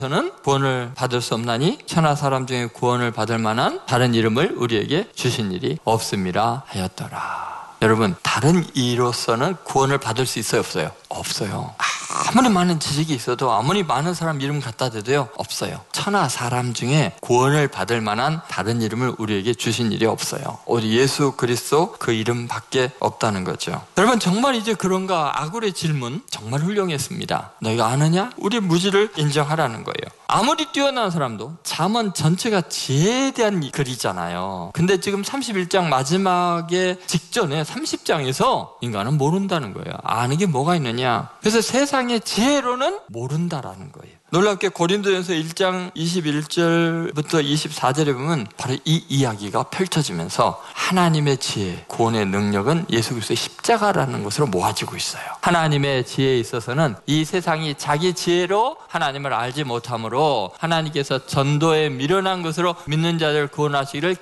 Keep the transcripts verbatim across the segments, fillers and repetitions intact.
저는 구원을 받을 수 없나니 천하 사람 중에 구원을 받을 만한 다른 이름을 우리에게 주신 일이 없음이라 하였더라. 여러분, 다른 이로서는 구원을 받을 수 있어요, 없어요? 없어요. 아무리 많은 지식이 있어도, 아무리 많은 사람 이름 갖다 대도요, 없어요. 천하 사람 중에 구원을 받을 만한 다른 이름을 우리에게 주신 일이 없어요. 오직 예수 그리스도 그 이름밖에 없다는 거죠. 여러분, 정말 이제 그런가? 아굴의 질문 정말 훌륭했습니다. 너희가 아느냐? 우리의 무지를 인정하라는 거예요. 아무리 뛰어난 사람도 잠언 전체가 지혜에 대한 글이잖아요. 근데 지금 삼십일 장 마지막에 직전에 삼십 장에서 인간은 모른다는 거예요. 아는 게 뭐가 있느냐? 그래서 세상의 지혜로는 모른다라는 거예요. 놀랍게 고린도전서 일 장 이십일 절부터 이십사 절에 보면 바로 이 이야기가 펼쳐지면서 하나님의 지혜, 구원의 능력은 예수 그리스도의 십자가라는 것으로 모아지고 있어요. 하나님의 지혜에 있어서는 이 세상이 자기 지혜로 하나님을 알지 못하므로 하나님께서 전도에 미련한 것으로 믿는 자들을 구원하시기를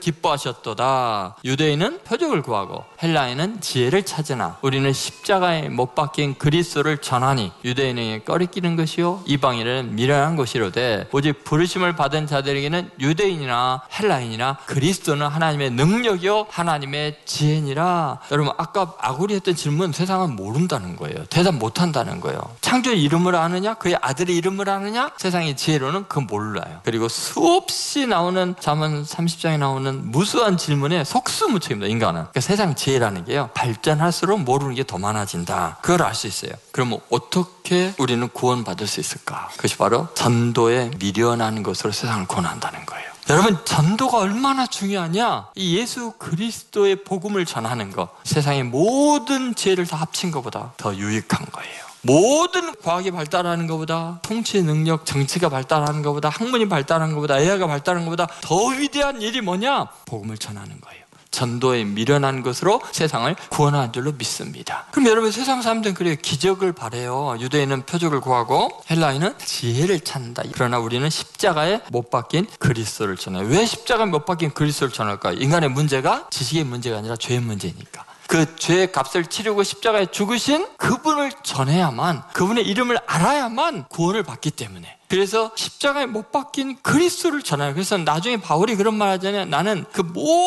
기뻐하셨도다. 유대인은 표적을 구하고 헬라인은 지혜를 찾으나 우리는 십자가에 못 박힌 그리스도를 전하니 유대인에게 꺼리끼는 것이요 이방인은 미련한 것이로되 오직 부르심을 받은 자들에게는 유대인이나 헬라인이나 그리스도는 하나님의 능력이요 하나님의 지혜니라. 여러분, 아까 아굴이 했던 질문, 세상은 모른다는 거예요. 대답 못한다는 거예요. 창조의 이름을 아느냐? 그의 아들의 이름을 아느냐? 세상의 지혜로는 그건 몰라요. 그리고 수없이 나오는 잠언 삼십 장에 나오는 무수한 질문에 속수무책입니다. 인간은. 그러니까 세상 지혜라는 게요, 발전할수록 모르는 게 더 많아진다. 그걸 알 수 있어요. 그러면 어떻게 우리는 구원받을 수 있을까? 그것이 바로 전도에 미련한 것으로 세상을 구원한다는 거예요. 여러분, 전도가 얼마나 중요하냐? 이 예수 그리스도의 복음을 전하는 것, 세상의 모든 지혜를 다 합친 것보다 더 유익한 거예요. 모든 과학이 발달하는 것보다, 통치 능력, 정치가 발달하는 것보다, 학문이 발달하는 것보다, 에이아이가 발달하는 것보다 더 위대한 일이 뭐냐? 복음을 전하는 거예요. 전도에 미련한 것으로 세상을 구원하는 줄로 믿습니다. 그럼 여러분, 세상 사람들은 그래요. 기적을 바래요. 유대인은 표적을 구하고 헬라인은 지혜를 찾는다. 그러나 우리는 십자가에 못 박힌 그리스도를 전해요. 왜 십자가에 못 박힌 그리스도를 전할까요? 인간의 문제가 지식의 문제가 아니라 죄의 문제니까. 그 죄의 값을 치르고 십자가에 죽으신 그분을 전해야만, 그분의 이름을 알아야만 구원을 받기 때문에. 그래서 십자가에 못 박힌 그리스도를 전해요. 그래서 나중에 바울이 그런 말 하잖아요. 나는 그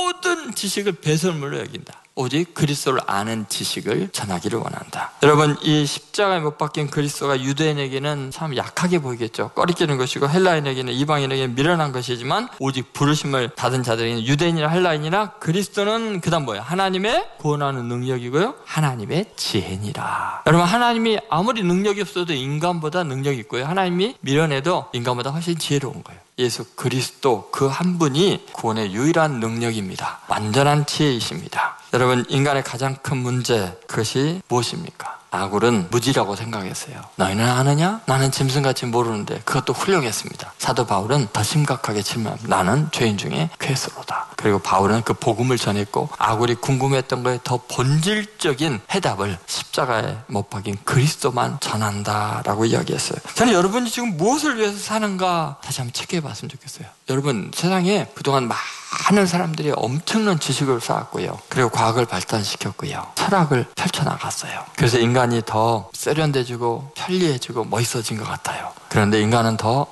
모든 지식을 배설물로 여긴다. 오직 그리스도를 아는 지식을 전하기를 원한다. 여러분, 이 십자가에 못 박힌 그리스도가 유대인에게는 참 약하게 보이겠죠. 꺼리끼는 것이고 헬라인에게는, 이방인에게는 미련한 것이지만 오직 부르심을 받은 자들에게는, 유대인이나 헬라인이나 그리스도는 그 다음 뭐예요? 하나님의 구원하는 능력이고요, 하나님의 지혜니라. 여러분, 하나님이 아무리 능력이 없어도 인간보다 능력이 있고요, 하나님이 미련해도 인간보다 훨씬 지혜로운 거예요. 예수 그리스도 그 한 분이 구원의 유일한 능력입니다. 완전한 지혜이십니다. 여러분, 인간의 가장 큰 문제, 그것이 무엇입니까? 아굴은 무지라고 생각했어요. 너희는 아느냐? 나는 짐승같이 모르는데. 그것도 훌륭했습니다. 사도 바울은 더 심각하게 질문합니다. 나는 죄인 중에 괴수로다. 그리고 바울은 그 복음을 전했고 아굴이 궁금했던 거에 더 본질적인 해답을 십자가에 못 박힌 그리스도만 전한다라고 이야기했어요. 저는 여러분이 지금 무엇을 위해서 사는가 다시 한번 체크해 봤으면 좋겠어요. 여러분, 세상에 그동안 많은 사람들이 엄청난 지식을 쌓았고요, 그리고 과학을 발달시켰고요, 철학을 펼쳐나갔어요. 그래서 인간이 더 세련돼지고 편리해지고 멋있어진 것 같아요. 그런데 인간은 더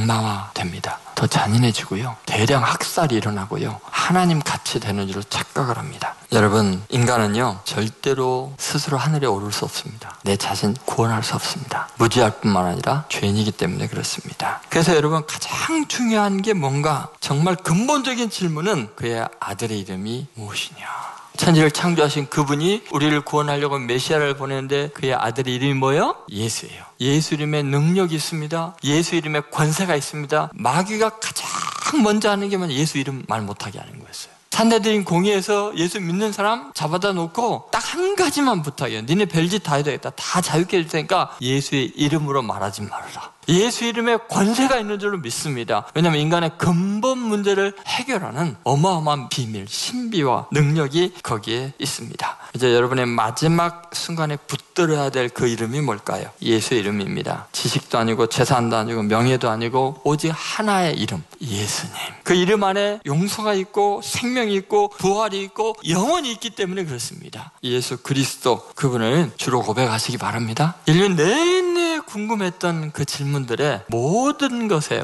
악마화됩니다. 더 잔인해지고요, 대량 학살이 일어나고요, 하나님 같이 되는 줄로 착각을 합니다. 여러분, 인간은요 절대로 스스로 하늘에 오를 수 없습니다. 내 자신 구원할 수 없습니다. 무지할 뿐만 아니라 죄인이기 때문에 그렇습니다. 그래서 여러분, 가장 중요한 게 뭔가, 정말 근본적인 질문은 그의 아들의 이름이 무엇이냐. 천지를 창조하신 그분이 우리를 구원하려고 메시아를 보내는데 그의 아들의 이름이 뭐예요? 예수예요. 예수 이름에 능력이 있습니다. 예수 이름에 권세가 있습니다. 마귀가 가장 먼저 하는 게 뭐냐? 예수 이름 말 못하게 하는 거였어요. 산헤드린 공의에서 예수 믿는 사람 잡아다 놓고 딱 한 가지만 부탁해요. 니네 별짓 다 해도 되겠다. 다 자유케 해줄 테니까 예수의 이름으로 말하지 말아라. 예수 이름에 권세가 있는 줄로 믿습니다. 왜냐하면 인간의 근본 문제를 해결하는 어마어마한 비밀, 신비와 능력이 거기에 있습니다. 이제 여러분의 마지막 순간에 붙들어야 될 그 이름이 뭘까요? 예수의 이름입니다. 지식도 아니고 재산도 아니고 명예도 아니고 오직 하나의 이름, 예수님. 그 이름 안에 용서가 있고 생명이 있고 부활이 있고 영원이 있기 때문에 그렇습니다. 예수 그리스도, 그분을 주로 고백하시기 바랍니다. 인류 내내 궁금했던 그 질문들의 모든 것에